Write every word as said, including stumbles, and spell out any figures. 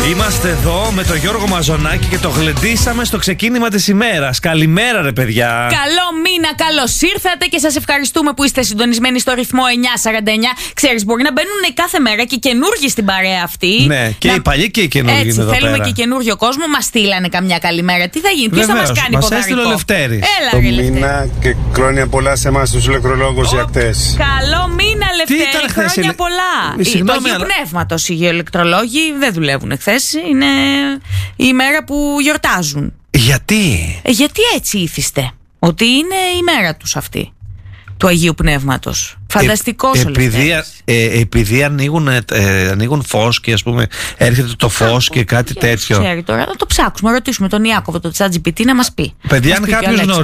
Είμαστε εδώ με τον Γιώργο Μαζονάκη και το γλεντήσαμε στο ξεκίνημα της ημέρας. Καλημέρα, ρε παιδιά. Καλό μήνα, καλώς ήρθατε και σας ευχαριστούμε που είστε συντονισμένοι στο ρυθμό εννιά σαράντα εννιά. Ξέρεις, μπορεί να μπαίνουν κάθε μέρα και καινούργοι στην παρέα αυτή. Ναι, και να... οι παλιοί και οι καινούργοι. Έτσι, εδώ θέλουμε πέρα. και καινούριο κόσμο. Μας στείλανε καμιά καλημέρα. Τι θα γίνει, ποιος θα μας κάνει ποδαρικό? Μας έστειλε ο Λευτέρης. Έλα, το ρε, μήνα και χρόνια πολλά σε εμάς τους ηλεκτρολόγους ιακτές. Καλό μήνα, Λευτέρη, ήταν χθες, χρόνια η... πολλά. Συγγνώμη, το Αγίου αλλά... Πνεύματος οι ηλεκτρολόγοι δεν δουλεύουν χθες. Είναι η ημέρα που γιορτάζουν. Γιατί? Ε, γιατί έτσι ήθιστε ότι είναι η μέρα τους αυτή, του Αγίου Πνεύματος. Φανταστικός ε, ο επειδή, Λευτέρης. ε, επειδή ανοίγουν, ε, ανοίγουν φως και ας πούμε έρχεται το φως και κάτι τέτοιο. Ξέρει τώρα, να το ψάξουμε, να ρωτήσουμε τον Ιάκωβο, το ChatGPT να μας πει. Παιδιά, Μας αν πει και ο κάποιος Αλέξανδρος.